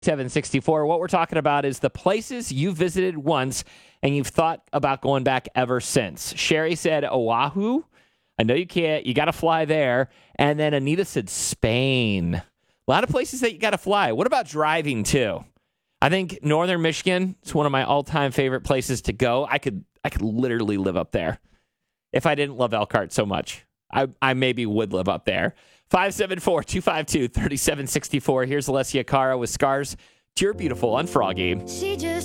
764. What we're talking about is the places you visited once and you've thought about going back ever since. Sherry said Oahu. I know you can't. You got to fly there. And then Anita said Spain. A lot of places that you got to fly. What about driving too? I think Northern Michigan is one of my all-time favorite places to go. I could literally live up there if I didn't love Elkhart so much. I maybe would live up there. 574-252-3764. Here's Alessia Cara with Scars. You're beautiful on Froggy.